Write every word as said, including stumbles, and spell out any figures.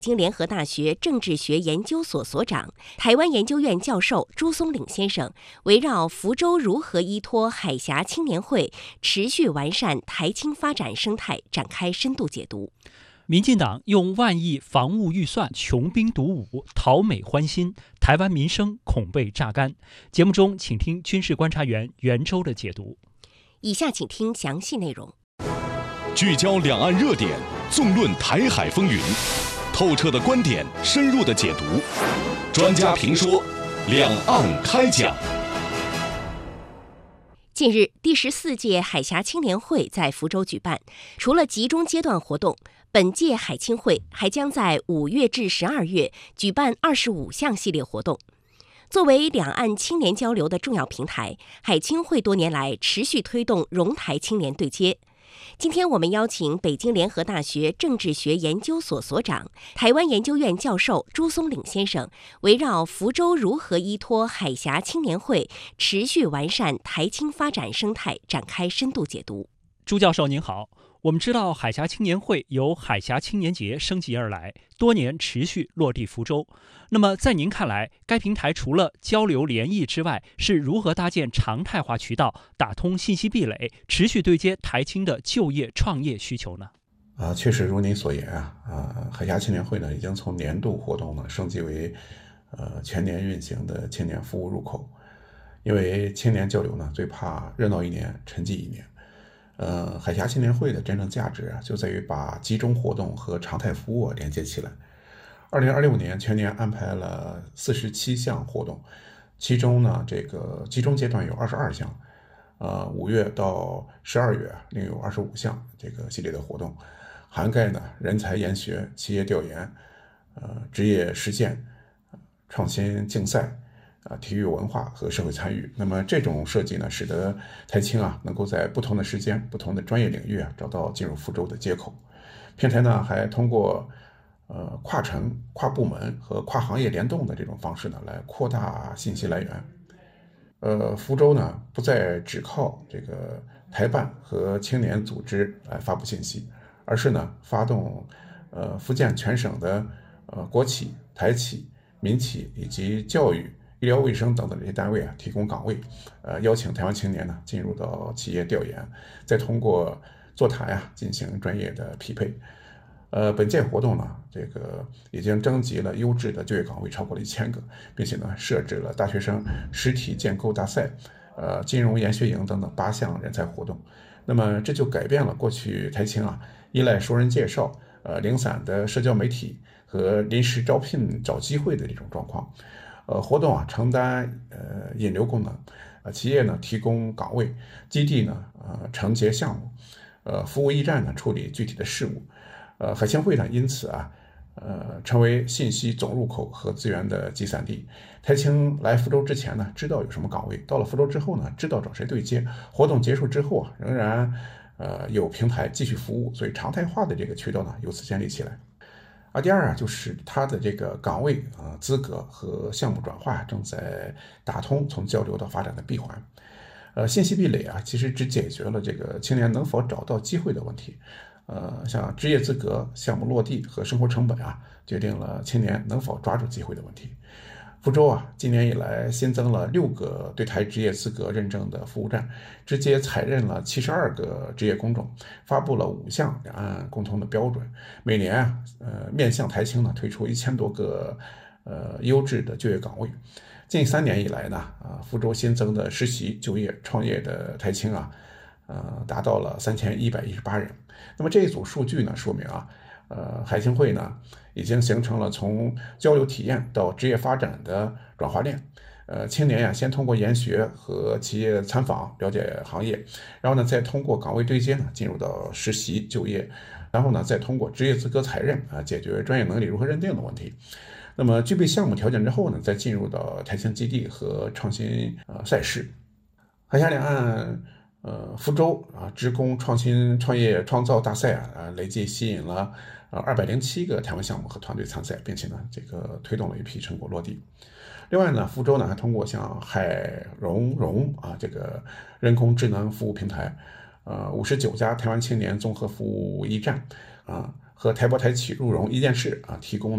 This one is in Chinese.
京联合大学政治学研究所所长、台湾研究院教授朱松岭先生围绕福州如何依托海峡青年会持续完善台青发展生态展开深度解读。 民进党用万亿防务预算穷兵黩武，讨美欢心，台湾民生恐被榨干。节目中，请听军事观察员袁周的解读。 以下请听详细内容。 聚焦两岸热点，纵论台海风云，透彻的观点，深入的解读，专家评说，两岸开讲。 近日，第十四届海峡青年会在福州举办。除了集中阶段活动，本届海青会还将在五月至十二月举办二十五项系列活动。作为两岸青年交流的重要平台，海青会多年来持续推动融台青年对接。今天我们邀请北京联合大学政治学研究所所长、台湾研究院教授朱松岭先生，围绕福州如何依托海峡青年会持续完善台青发展生态展开深度解读。 朱教授您好，我们知道海峡青年会由海峡青年节升级而来，多年持续落地福州。那么在您看来，该平台除了交流联谊之外，是如何搭建常态化渠道，打通信息壁垒，持续对接台青的就业创业需求呢？ 啊，确实如您所言啊，啊，海峡青年会呢已经从年度活动呢升级为呃全年运行的青年服务入口。因为青年交流呢最怕热闹一年沉寂一年。呃，海峡青年会的真正价值啊，就在于把集中活动和常态服务连接起来。二零二六年全年安排了四十七项活动，其中呢，这个集中阶段有二十二项，呃，五月到十二月另有二十五项这个系列的活动，涵盖呢人才研学、企业调研、呃职业实践、创新竞赛。啊，体育文化和社会参与。那么这种设计呢，使得台青啊能够在不同的时间、不同的专业领域啊找到进入福州的接口。平台呢还通过呃跨城、跨部门和跨行业联动的这种方式呢，来扩大信息来源。呃，福州呢不再只靠这个台办和青年组织来发布信息，而是呢发动呃福建全省的呃国企、台企、民企以及教育、医疗卫生等等这些单位啊，提供岗位，呃，邀请台湾青年呢进入到企业调研，再通过座谈啊进行专业的匹配。呃，本届活动呢，这个已经征集了优质的就业岗位超过了一千个，并且呢设置了大学生实体建构大赛、呃金融研学营等等八项人才活动。那么这就改变了过去台青啊依赖熟人介绍、呃零散的社交媒体和临时招聘找机会的这种状况。呃，活动啊承担呃引流功能，呃企业呢提供岗位，基地呢呃承接项目，呃服务驿站呢处理具体的事务，呃海青会呢因此啊呃成为信息总入口和资源的集散地。台青来福州之前呢知道有什么岗位，到了福州之后呢知道找谁对接，活动结束之后啊仍然呃有平台继续服务，所以常态化的这个渠道呢由此建立起来。啊，第二啊，就是它的这个岗位啊、资格和项目转化正在打通从交流到发展的闭环。呃，信息壁垒啊，其实只解决了这个青年能否找到机会的问题。呃，像职业资格、项目落地和生活成本啊，决定了青年能否抓住机会的问题。福州啊，今年以来新增了六个对台职业资格认证的服务站，直接采认了七十二个职业工种，发布了五项两岸共同的标准。每年啊，呃，面向台青呢推出一千多个呃优质的就业岗位。近三年以来呢，啊，福州新增的实习、就业、创业的台青啊，呃，达到了三千一百一十八人。那么这一组数据呢，说明啊。呃，海青会呢，已经形成了从交流体验到职业发展的转化链。呃，青年呀，先通过研学和企业参访了解行业，然后呢，再通过岗位对接呢，进入到实习就业，然后呢，再通过职业资格采认啊，解决专业能力如何认定的问题。那么具备项目条件之后呢，再进入到台青基地和创新呃赛事。海峡两岸。呃，福州啊，职工创新创业创造大赛啊，累计吸引了呃二百零七个台湾项目和团队参赛，并且呢，这个推动了一批成果落地。另外呢，福州呢还通过像海融融啊这个人工智能服务平台，呃五十九家台湾青年综合服务驿站啊和台博台企入融一件事啊提供